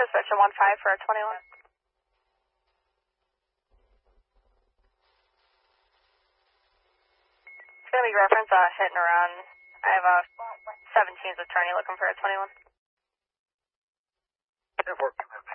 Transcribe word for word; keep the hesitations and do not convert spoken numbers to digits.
section one five for a twenty-one. It's going to be reference uh, hitting around. I have a seventeen's attorney looking for a twenty-one. Network.